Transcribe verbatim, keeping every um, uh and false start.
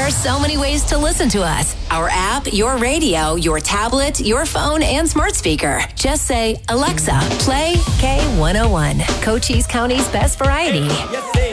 are so many ways to listen to us. Our app, your radio, your tablet, your phone, and smart speaker. Just say, Alexa, play K one oh one, Cochise County's best variety. Yes,